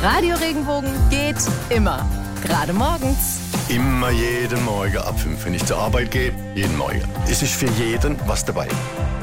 Radio Regenbogen geht immer. Gerade morgens. Immer jeden Morgen ab 5, wenn ich zur Arbeit gehe. Jeden Morgen. Es ist für jeden was dabei.